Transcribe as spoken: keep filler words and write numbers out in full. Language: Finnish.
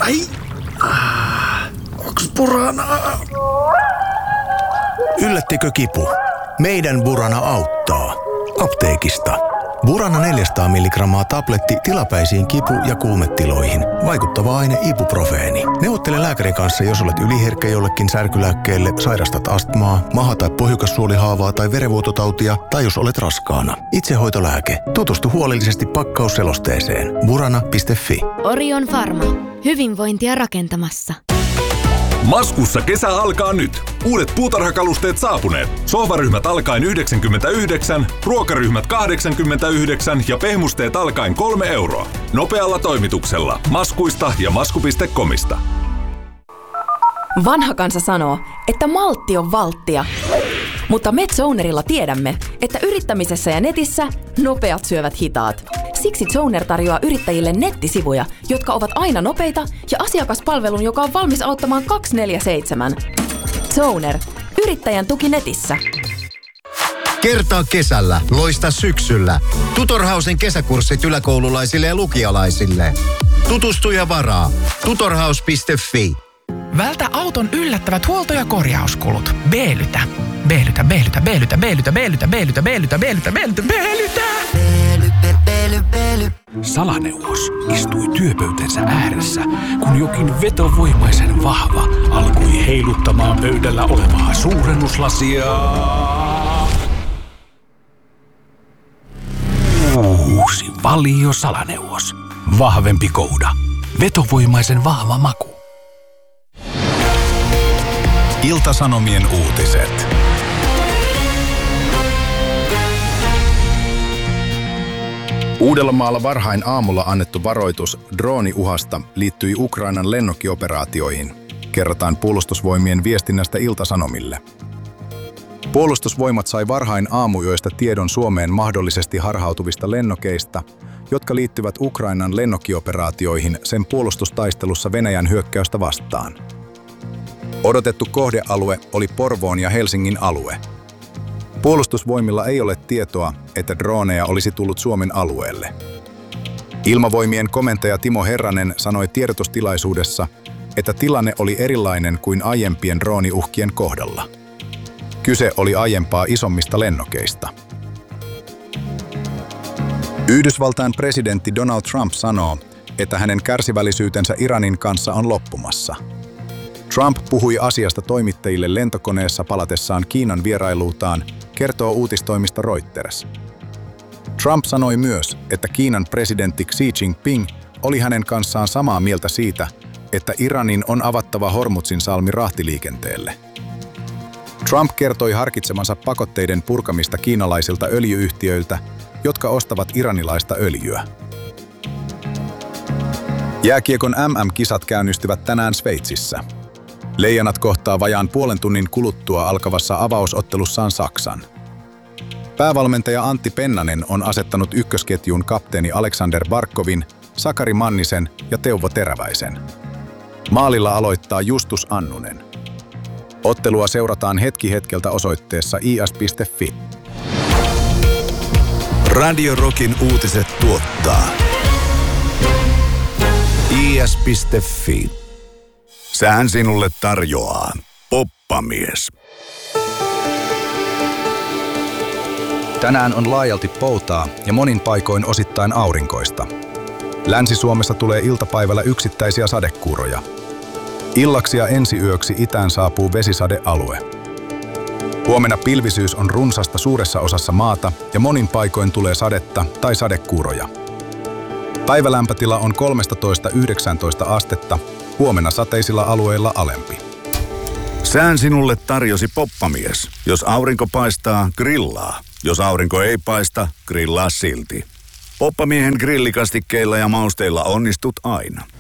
Ai, ah, onks Buranaa? Yllättikö kipu? Meidän Burana auttaa. Apteekista. Burana neljäsataa milligrammaa tabletti tilapäisiin kipu- ja kuumetiloihin. Vaikuttava aine ibuprofeeni. Neuvottele lääkärin kanssa, jos olet yliherkkä jollekin särkylääkkeelle, sairastat astmaa, maha- tai pohjukassuolihaavaa tai verenvuototautia, tai jos olet raskaana. Itsehoitolääke. Tutustu huolellisesti pakkausselosteeseen. burana piste fi. Orion Pharma. Hyvinvointia rakentamassa. Maskussa kesä alkaa nyt. Uudet puutarhakalusteet saapuneet. Sohvaryhmät alkaen yhdeksänkymmentäyhdeksän, ruokaryhmät kahdeksankymmentäyhdeksän ja pehmusteet alkaen kolme euroa. Nopealla toimituksella. Maskuista ja masku piste comista. Vanha kansa sanoo, että maltti on valttia. Mutta MedZonerilla tiedämme, että yrittämisessä ja netissä nopeat syövät hitaat. Siksi Zoner tarjoaa yrittäjille nettisivuja, jotka ovat aina nopeita ja asiakaspalvelun, joka on valmis auttamaan kaksikymmentäneljä seitsemän. Zoner. Yrittäjän tuki netissä. Kertaa kesällä, loista syksyllä. Tutorhausen kesäkurssit yläkoululaisille ja lukialaisille. Tutustu ja varaa. tutorhaus piste fi. Vältä auton yllättävät huolto- ja korjauskulut. Beelytä. Beelytä, beelytä, beelytä, beelytä, beelytä, beelytä, beelytä, beelytä, beelytä, beelytä. Beely, beely, beely. Salaneuvos istui työpöytänsä ääressä, kun jokin vetovoimaisen vahva alkoi heiluttamaan pöydällä olevaa suurennuslasia. Uusi Valio Salaneuvos. Vahvempi kouda. Vetovoimaisen vahva maku. Ilta-Sanomien uutiset. Uudellamaalla varhain aamulla annettu varoitus drooniuhasta liittyi Ukrainan lennokkioperaatioihin, kerrotaan Puolustusvoimien viestinnästä Ilta-Sanomille. Puolustusvoimat sai varhain aamuyöistä tiedon Suomeen mahdollisesti harhautuvista lennokeista, jotka liittyvät Ukrainan lennokkioperaatioihin sen puolustustaistelussa Venäjän hyökkäystä vastaan. Odotettu kohdealue oli Porvoon ja Helsingin alue. Puolustusvoimilla ei ole tietoa, että droneja olisi tullut Suomen alueelle. Ilmavoimien komentaja Timo Herranen sanoi tiedotustilaisuudessa, että tilanne oli erilainen kuin aiempien drooniuhkien kohdalla. Kyse oli aiempaa isommista lennokeista. Yhdysvaltain presidentti Donald Trump sanoo, että hänen kärsivällisyytensä Iranin kanssa on loppumassa. Trump puhui asiasta toimittajille lentokoneessa palatessaan Kiinan vierailuutaan, kertoo uutistoimisto Reuters. Trump sanoi myös, että Kiinan presidentti Xi Jinping oli hänen kanssaan samaa mieltä siitä, että Iranin on avattava Hormuzin salmi rahtiliikenteelle. Trump kertoi harkitsemansa pakotteiden purkamista kiinalaisilta öljyyhtiöiltä, jotka ostavat iranilaista öljyä. Jääkiekon M M-kisat käynnistyvät tänään Sveitsissä. Leijonat kohtaa vajaan puolen tunnin kuluttua alkavassa avausottelussaan Saksan. Päävalmentaja Antti Pennanen on asettanut ykkösketjuun kapteeni Aleksander Barkovin, Sakari Mannisen ja Teuvo Teräväisen. Maalilla aloittaa Justus Annunen. Ottelua seurataan hetki hetkeltä osoitteessa i s piste fi. Radio Rockin uutiset tuottaa i s piste fi. Sään sinulle tarjoaa Poppamies. Tänään on laajalti poutaa ja monin paikoin osittain aurinkoista. Länsi-Suomessa tulee iltapäivällä yksittäisiä sadekuuroja. Illaksi ja ensiyöksi itään saapuu vesisadealue. Huomenna pilvisyys on runsasta suuressa osassa maata ja monin paikoin tulee sadetta tai sadekuuroja. Päivälämpötila on kolmetoista yhdeksäntoista astetta, huomenna sateisilla alueilla alempi. Sään sinulle tarjosi Poppamies. Jos aurinko paistaa, grillaa. Jos aurinko ei paista, grillaa silti. Poppamiehen grillikastikkeilla ja mausteilla onnistut aina.